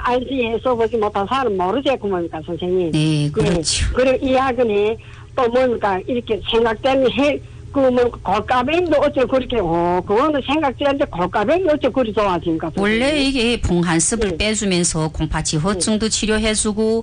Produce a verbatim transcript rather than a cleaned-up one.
알지 해서 보지 못한 사람은 모르지 그 뭡니까 선생님. 네, 그렇죠. 네. 그리고 이 약은 또 뭡니까 이렇게 생각되는 해 그뭐 골가뱅도 어째 그렇게 어 그거는 생각되는데 골가뱅이 어째 그리 좋아집니까? 원래 이게 봉한습을 네. 빼주면서 공파지호증도 치료해주고